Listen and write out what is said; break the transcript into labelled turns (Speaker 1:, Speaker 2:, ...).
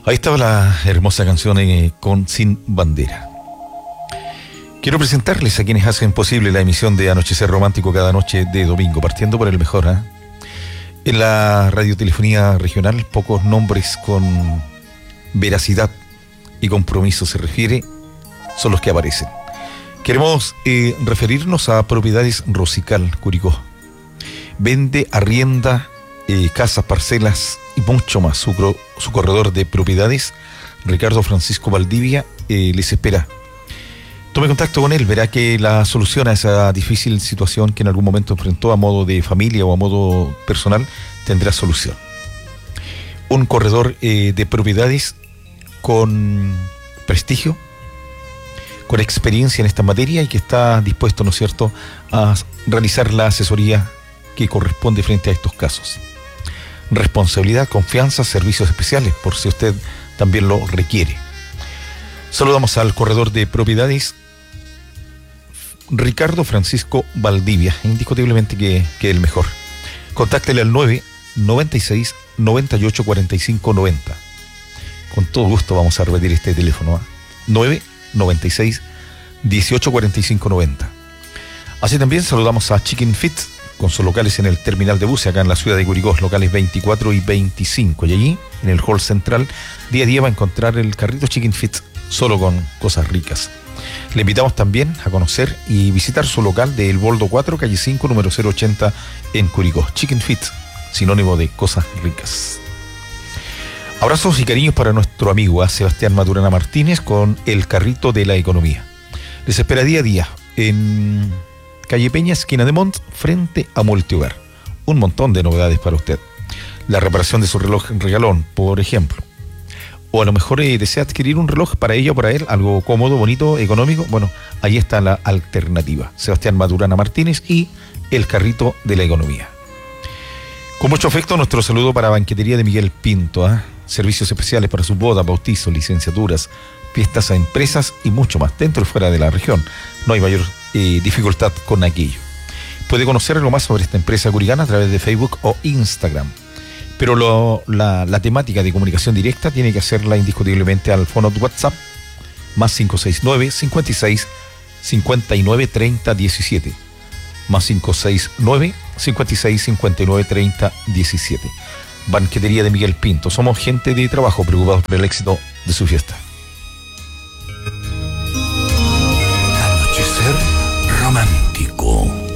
Speaker 1: Ahí estaba la hermosa canción con Sin Bandera. Quiero presentarles a quienes hacen posible la emisión de Anochecer Romántico cada noche de domingo, partiendo por el mejor. En la radiotelefonía regional, pocos nombres con veracidad y compromiso se refiere son los que aparecen. Queremos referirnos a Propiedades Rosical, Curicó. Vende, arrienda, casas, parcelas y mucho más. Su corredor de propiedades, Ricardo Francisco Valdivia, les espera. Tome contacto con él, verá que la solución a esa difícil situación que en algún momento enfrentó a modo de familia o a modo personal tendrá solución. Un corredor de propiedades con prestigio, con experiencia en esta materia y que está dispuesto, ¿no es cierto?, a realizar la asesoría que corresponde frente a estos casos. Responsabilidad, confianza, servicios especiales, por si usted también lo requiere. Saludamos al corredor de propiedades, Ricardo Francisco Valdivia, indiscutiblemente que el mejor. Contáctele al 996 98 45 90. Con todo gusto vamos a repetir este teléfono, 996 18 45 90. Así también saludamos a Chicken Fit, con sus locales en el terminal de buses acá en la ciudad de Curicó, locales 24 y 25. Y allí, en el hall central, día a día va a encontrar el carrito Chicken Fit, solo con cosas ricas. Le invitamos también a conocer y visitar su local de El Boldo 4, calle 5, número 080 en Curicó. Chicken Fit, sinónimo de cosas ricas. Abrazos y cariños para nuestro amigo Sebastián Maturana Martínez con el carrito de la economía. Les espera día a día en calle Peña, esquina de Montt, frente a Multihogar. Un montón de novedades para usted. La reparación de su reloj regalón, por ejemplo. O a lo mejor desea adquirir un reloj para ella o para él, algo cómodo, bonito, económico. Bueno, ahí está la alternativa. Sebastián Maturana Martínez y el carrito de la economía. Con mucho afecto, nuestro saludo para Banquetería de Miguel Pinto. Servicios especiales para sus bodas, bautizos, licenciaturas, fiestas a empresas y mucho más, dentro y fuera de la región. No hay mayor dificultad con aquello. Puede conocer algo más sobre esta empresa curicana a través de Facebook o Instagram. Pero la temática de comunicación directa tiene que hacerla indiscutiblemente al fono de WhatsApp más 569 56 59 30 17 más 569 56 59 30 17. Banquetería de Miguel Pinto. Somos gente de trabajo preocupados por el éxito de su fiesta.